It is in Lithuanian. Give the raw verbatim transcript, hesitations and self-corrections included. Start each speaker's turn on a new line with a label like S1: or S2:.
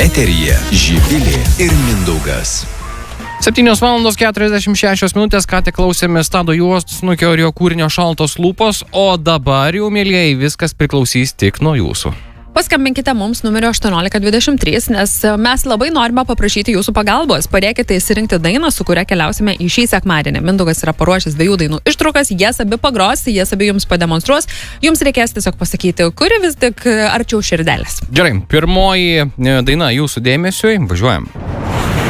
S1: Eteryje Živilė ir Mindaugas.
S2: septynios valandos keturiasdešimt šešios minutės, ką tik klausėme Tado Juodsnukio ir jo kūrinio Šaltos lūpos, o dabar jau, mielieji, viskas priklausys tik nuo jūsų.
S3: Paskambinkite mums numeriu aštuoniolika dvidešimt trys, nes mes labai norime paprašyti jūsų pagalbos. Padėkite įsirinkti dainą, su kuria keliausime į šį sekmadienį. Mindaugas yra paruošęs dviejų dainų ištraukas, jas abi pagros, jas abi jums pademonstruos. Jums reikės tiesiog pasakyti, kuri vis tik arčiau širdelės.
S2: Gerai, pirmoji daina jūsų dėmesiui, važiuojam.